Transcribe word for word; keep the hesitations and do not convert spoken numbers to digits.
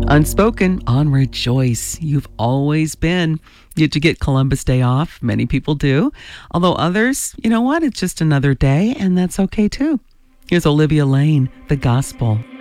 Unspoken on Rejoice. You've always been. Did you get Columbus Day off? Many people do. Although others, you know what? It's just another day, and that's okay too. Here's Olivia Lane, The Gospel.